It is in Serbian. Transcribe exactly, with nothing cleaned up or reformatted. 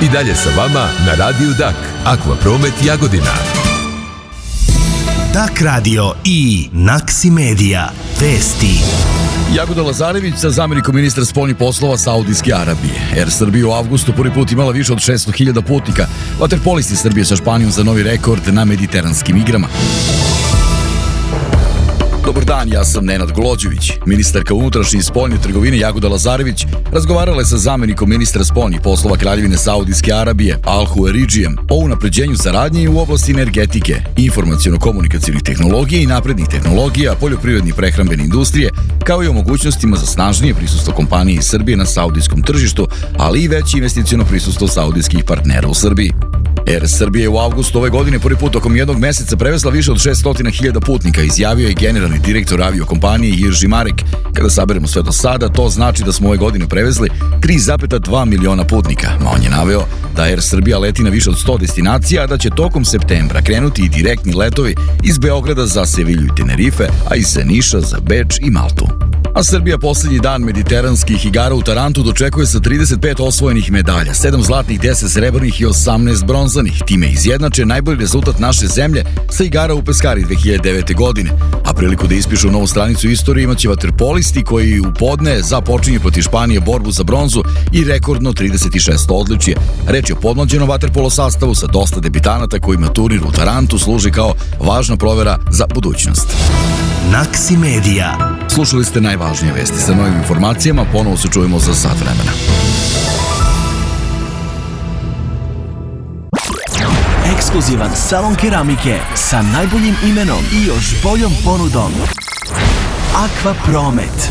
I dalje sa vama na Radiju Dak, Akvapromet Jagodina. Dak radio i Naksi Media. Vesti. Jagoda Lazarević sa zamjenikom ministra spoljnih poslova Saudijske Arabije. Air Srbija u avgustu prvi put imala više od šesto hiljada putnika. Vaterpolisti Srbije sa Španijom za novi rekord na mediteranskim igrama. Dobar dan, ja sam Nenad Golođević. Ministarka unutrašnje i spoljne trgovine Jagoda Lazarević razgovarala je sa zamjenikom ministra spoljnih poslova Kraljevine Saudijske Arabije Al Hueridžijem o unapređenju saradnje u oblasti energetike, informaciono-komunikacijnih tehnologija i naprednih tehnologija, poljoprivredne i prehrambene industrije, kao i o mogućnostima za snažnije prisustvo kompanije iz Srbije na saudijskom tržištu, ali i veće investiciono prisustvo saudijskih partnera u Srbiji. Air Srbija je u avgustu ove godine prvi put tokom jednog meseca prevezla više od šesto hiljada putnika, izjavio je generalni direktor aviokompanije Jirži Marek. Kada saberemo sve do sada, to znači da smo ove godine prevezli tri zarez dva miliona putnika. Ma on je naveo da Air Srbija leti na više od sto destinacija, a da će tokom septembra krenuti i direktni letovi iz Beograda za Sevilju i Tenerife, a iz Niša za Beč i Maltu. A Srbija posljednji dan mediteranskih igara u Tarantu dočekuje sa trideset pet osvojenih medalja, sedam zlatnih, deset srebrnih i osamnaest bronzanih. Time izjednače najbolji rezultat naše zemlje sa igara u Peskari dve hiljade devete. godine. A priliku da ispišu novu stranicu istorije imaće vaterpolisti koji u podne započinju protiv Španije borbu za bronzu i rekordno trideset šest odličje. Reč je o podmlađenom vaterpolo sastavu sa dosta debitanata kojima turnir u Tarantu služi kao važna provera za budućnost. Naksi Media. Slušali ste najvažnije vesti. Sa novim informacijama ponovo se čujemo za sat vremena. Ekskluzivan salon keramike sa najboljim imenom i još boljom ponudom. Akvapromet.